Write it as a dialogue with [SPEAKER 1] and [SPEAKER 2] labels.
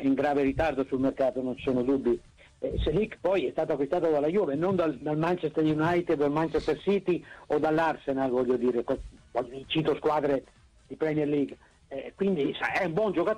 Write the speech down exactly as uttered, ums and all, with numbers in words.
[SPEAKER 1] in grave ritardo sul mercato, non ci sono dubbi. Eh, Selic poi è stato acquistato dalla Juve, non dal, dal Manchester United o dal Manchester City o dall'Arsenal, voglio dire, cito squadre di Premier League, eh, quindi sa, è un buon giocatore.